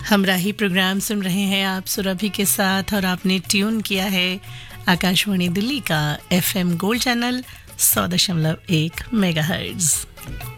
हमराही programme सुन रहे हैं आप सुरभि के साथ और आपने ट्यून किया है आकाशवाणी दिल्ली का FM गोल्ड चैनल 100.1 मेगाहर्ट्ज़।